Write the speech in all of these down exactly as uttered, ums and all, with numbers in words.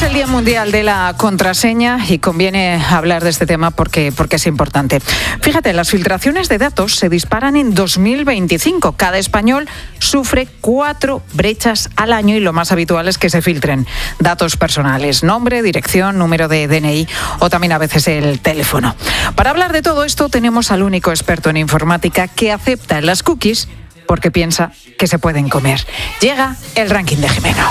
es el Día Mundial de la Contraseña y conviene hablar de este tema porque, porque es importante. Fíjate, las filtraciones de datos se disparan en dos mil veinticinco. Cada español sufre cuatro brechas al año y lo más habitual es que se filtren datos personales, nombre, dirección, número de D N I o también a veces el teléfono. Para hablar de todo esto tenemos al único experto en informática que acepta las cookies porque piensa que se pueden comer. Llega el ranking de Jimeno.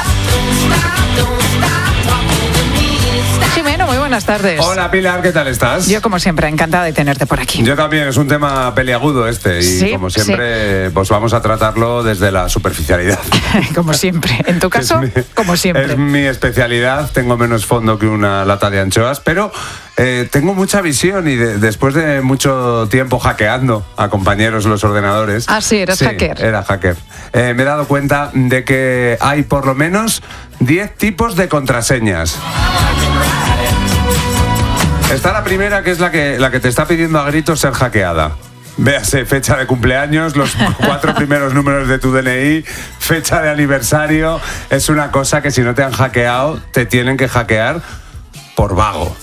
Jimeno, muy buenas tardes. Hola Pilar, ¿qué tal estás? Yo como siempre, encantada de tenerte por aquí. Yo también, es un tema peliagudo este y sí, como siempre sí. pues vamos a tratarlo desde la superficialidad. Como siempre, en tu caso, mi, como siempre. Es mi especialidad, tengo menos fondo que una lata de anchoas, pero eh, tengo mucha visión y de, después de mucho tiempo hackeando a compañeros los ordenadores. Ah, sí, eras sí, hacker. era hacker. Eh, me he dado cuenta de que hay por lo menos diez tipos de contraseñas. Está la primera, que es la que, la que te está pidiendo a gritos ser hackeada. Véase fecha de cumpleaños, los cuatro primeros números de tu D N I, fecha de aniversario. Es una cosa que si no te han hackeado, te tienen que hackear por vago.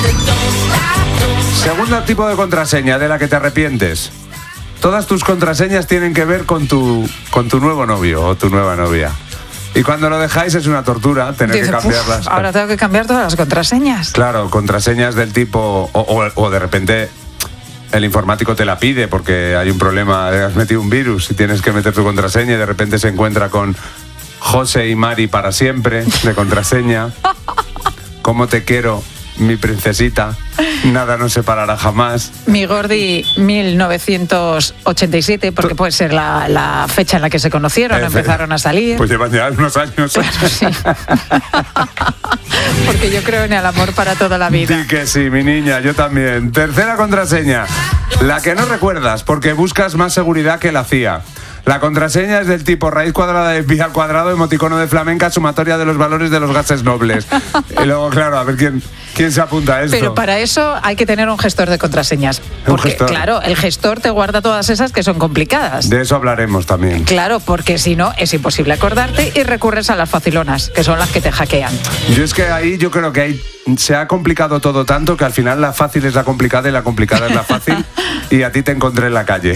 Segundo tipo de contraseña de la que te arrepientes. Todas tus contraseñas tienen que ver con tu, con tu nuevo novio o tu nueva novia. Y cuando lo dejáis es una tortura tener Dice, que cambiarlas. Ahora tengo que cambiar todas las contraseñas. Claro, contraseñas del tipo... O, o, o de repente el informático te la pide porque hay un problema, has metido un virus y tienes que meter tu contraseña y de repente se encuentra con José y Mari para siempre de contraseña. ¿Cómo te quiero, mi princesita? Nada nos separará jamás. Mi Gordi mil novecientos ochenta y siete, porque puede ser la, la fecha en la que se conocieron, Eh, empezaron a salir. Pues llevan ya unos años. Claro, sí. Porque yo creo en el amor para toda la vida. Di que sí, mi niña, yo también. Tercera contraseña, la que no recuerdas porque buscas más seguridad que la C I A. La contraseña es del tipo raíz cuadrada de pi al cuadrado, emoticono de flamenca, sumatoria de los valores de los gases nobles. Y luego, claro, a ver quién, quién se apunta a esto. Pero para eso hay que tener un gestor de contraseñas. Porque, gestor. claro, el gestor te guarda todas esas que son complicadas. De eso hablaremos también. Claro, porque si no, es imposible acordarte y recurres a las facilonas, que son las que te hackean. Yo es que ahí yo creo que ahí se ha complicado todo tanto que al final la fácil es la complicada y la complicada es la fácil y a ti te encontré en la calle.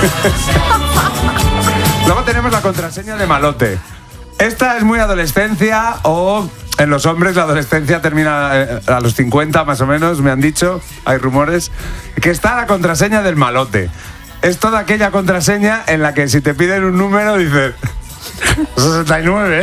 Luego tenemos la contraseña de malote. Esta es muy adolescencia o en los hombres la adolescencia termina a los cincuenta más o menos, me han dicho, hay rumores, que está la contraseña del malote. Es toda aquella contraseña en la que si te piden un número dices sesenta y nueve.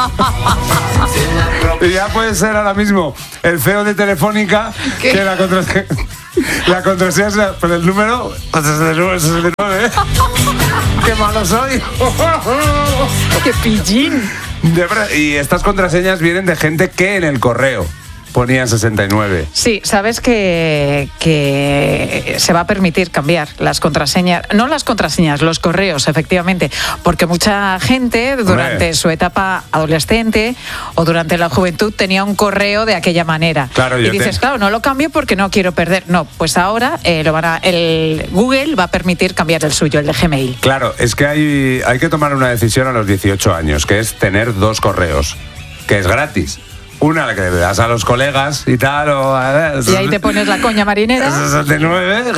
Y ya puede ser ahora mismo el C E O de Telefónica. ¿Qué? Que la contraseña, la contraseña sea por el número sesenta y nueve, sesenta y nueve. ¡Qué malo soy! ¡Qué pillín! De verdad, y estas contraseñas vienen de gente que en el correo ponía sesenta y nueve. Sí, sabes que, que se va a permitir cambiar las contraseñas, no las contraseñas, los correos, efectivamente, porque mucha gente durante Hombre. su etapa adolescente o durante la juventud tenía un correo de aquella manera. Claro, y dices, te... claro, no lo cambio porque no quiero perder. No, pues ahora eh, lo van a, el Google va a permitir cambiar el suyo, el de Gmail. Claro, es que hay, hay que tomar una decisión a los dieciocho años, que es tener dos correos, que es gratis. Una la que le das a los colegas y tal. O, a, y ahí te pones la coña marinera. sesenta y nueve.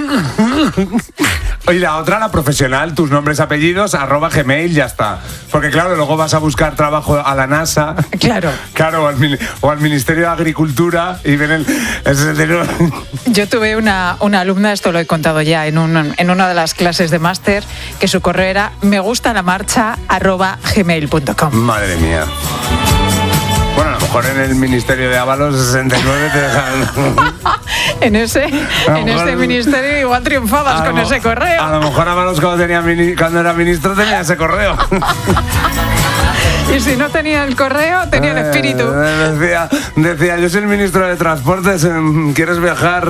Y la otra, la profesional, tus nombres, apellidos, arroba Gmail, ya está. Porque claro, luego vas a buscar trabajo a la NASA. Claro. Claro, o al, o al Ministerio de Agricultura y ven el, el sesenta y nueve. Yo tuve una, una alumna, esto lo he contado ya, en, un, en una de las clases de máster, que su correo era me gusta la marcha arroba gmail punto com. Madre mía. Bueno, a lo mejor en el Ministerio de Ábalos sesenta y nueve te dejan... en ese, en ese ministerio igual triunfabas con ese correo. A lo mejor Ábalos cuando, tenía, cuando era ministro tenía ese correo. Y si no tenía el correo, tenía el espíritu. Eh, decía, decía, yo soy el ministro de Transportes, ¿quieres viajar?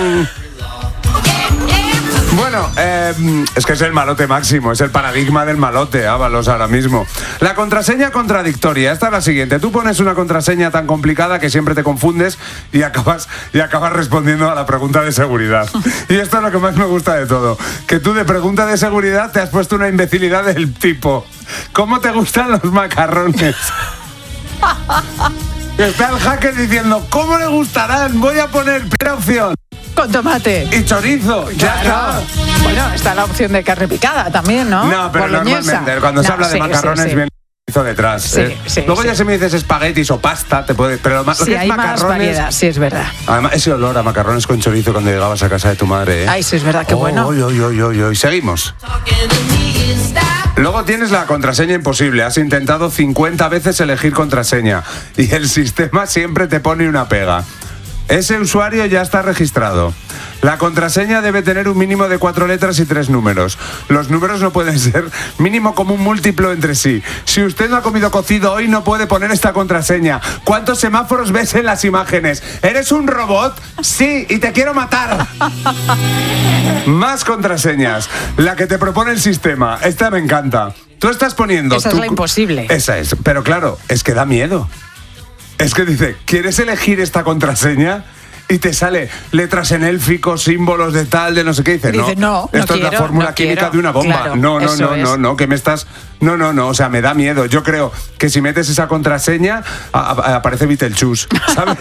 Bueno, eh, es que es el malote máximo, es el paradigma del malote, Ábalos, ahora mismo. La contraseña contradictoria, esta es la siguiente. Tú pones una contraseña tan complicada que siempre te confundes y acabas, y acabas respondiendo a la pregunta de seguridad. Y esto es lo que más me gusta de todo, que tú de pregunta de seguridad te has puesto una imbecilidad del tipo, ¿cómo te gustan los macarrones? Está el hacker diciendo, ¿cómo le gustarán? Voy a poner primera opción. Con tomate. Y chorizo, ya Claro. está. Bueno, está la opción de carne picada también, ¿no? No, pero Boloñesa. normalmente cuando se No, habla de sí, macarrones sí, sí. viene chorizo detrás. Sí, ¿eh? sí, Luego sí. ya si me dices espaguetis o pasta, te puede. Pero lo, más- lo Sí, que es hay más macarrones. variedad, sí, es verdad. Además, ese olor a macarrones con chorizo cuando llegabas a casa de tu madre. ¿eh? Ay, sí, es verdad, qué Oh, bueno. Oy, oy, oy, oy, oy. Seguimos. Luego tienes la contraseña imposible. Has intentado cincuenta veces elegir contraseña y el sistema siempre te pone una pega. Ese usuario ya está registrado. La contraseña debe tener un mínimo de cuatro letras y tres números. Los números no pueden ser mínimo común múltiplo entre sí. Si usted no ha comido cocido hoy, no puede poner esta contraseña. ¿Cuántos semáforos ves en las imágenes? ¿Eres un robot? Sí, y te quiero matar. Más contraseñas. La que te propone el sistema. Esta me encanta. Tú estás poniendo... Esa es tu- la imposible. Esa es. Pero claro, es que da miedo. Es que dice, ¿quieres elegir esta contraseña? Y te sale letras en élfico, símbolos de tal, de no sé qué. Dice, Dice, no, no esto es la quiero, fórmula no química quiero. de una bomba. Claro, no, no, eso no, no, es. no, que me estás... No, no, no, o sea, me da miedo. Yo creo que si metes esa contraseña, a- a- aparece Beetlejuice, ¿sabes?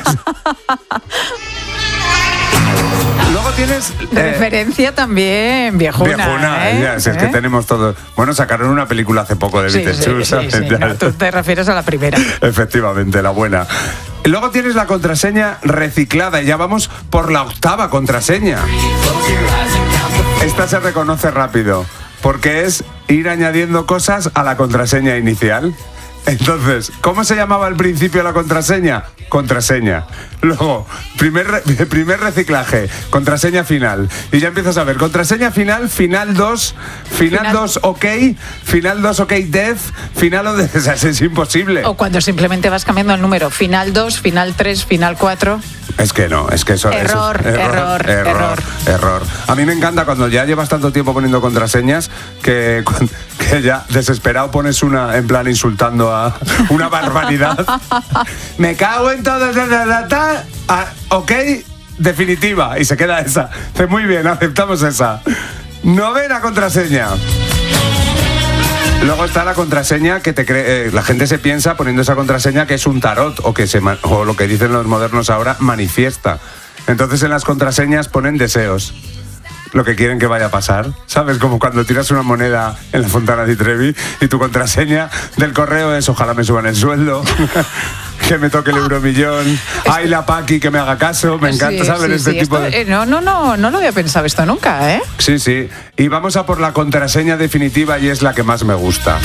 Luego tienes... De eh, referencia también viejuna. Viejuna, ¿eh? ya, si es que ¿Eh? tenemos todo. Bueno, sacaron una película hace poco de Sí, Beetlejuice, sí, sí, ¿sabes? sí. Ya. No, tú te refieres a la primera. Efectivamente, la buena. Luego tienes la contraseña reciclada y ya vamos por la octava contraseña. Esta se reconoce rápido porque es ir añadiendo cosas a la contraseña inicial. Entonces, ¿cómo se llamaba al principio la contraseña? Contraseña. Luego, primer, re- primer reciclaje, contraseña final. Y ya empiezas a ver, contraseña final, final dos, final Final- dos ok, final dos ok def, final... O de, o sea, es imposible. O cuando simplemente vas cambiando el número. Final dos, final tres, final cuatro. Es que no, es que eso Error, eso es error, error, error. error. A mí me encanta cuando ya llevas tanto tiempo poniendo contraseñas que, cuan- que ya desesperado pones una en plan insultando a una barbaridad. Me cago en todo, ta, ta, ta, ta. Ah, ok, definitiva. Y se queda esa. Dice, muy bien, aceptamos esa. Novena contraseña. Luego está la contraseña que te cree, eh, la gente se piensa poniendo esa contraseña que es un tarot o que se ma- o lo que dicen los modernos ahora, manifiesta. Entonces en las contraseñas ponen deseos. Lo que quieren que vaya a pasar, ¿sabes? Como cuando tiras una moneda en la Fontana di Trevi y tu contraseña del correo es ojalá me suban el sueldo, que me toque el euromillón, ay la Paqui que me haga caso, me encanta Sí, saber sí, este sí. tipo Esto, de... eh, no, no, no, no lo había pensado esto nunca, ¿eh? Sí, sí. Y vamos a por la contraseña definitiva y es la que más me gusta.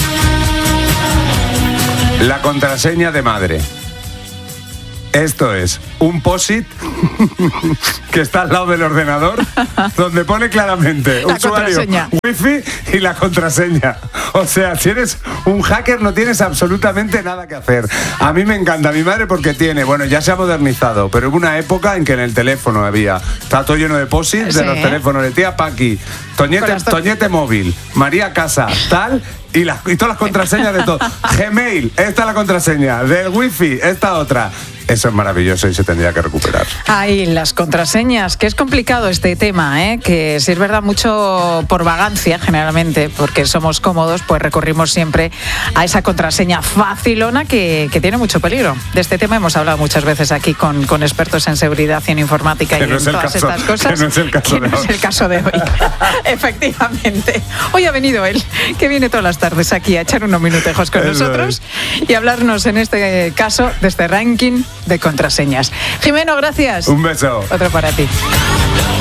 La contraseña de madre. Esto es un post-it que está al lado del ordenador donde pone claramente La usuario, contraseña. wifi y la contraseña. O sea, si eres un hacker no tienes absolutamente nada que hacer. A mí me encanta mi madre porque tiene, bueno, ya se ha modernizado, pero hubo una época en que en el teléfono había, está todo lleno de post-its de Sí. los teléfonos de tía Paqui, Toñete, Con las to- Toñete móvil, María Casa, tal... Y, la- y todas las contraseñas de todo. Gmail, esta es la contraseña. Del wifi, esta otra. Eso es maravilloso y se tendría que recuperar. Ay, las contraseñas, que es complicado este tema, ¿eh? Que si es verdad mucho por vagancia generalmente, porque somos cómodos, pues recurrimos siempre a esa contraseña facilona que, que tiene mucho peligro. De este tema hemos hablado muchas veces aquí con, con expertos en seguridad y en informática Que y no en es el todas caso- estas cosas. que no es el caso que de no es hoy. el caso de hoy. Efectivamente. Hoy ha venido él, que viene todas las tardes aquí a echar unos minutejos con Eso nosotros y hablarnos en este caso de este ranking de contraseñas. Jimeno, gracias. Un beso. Otro para ti.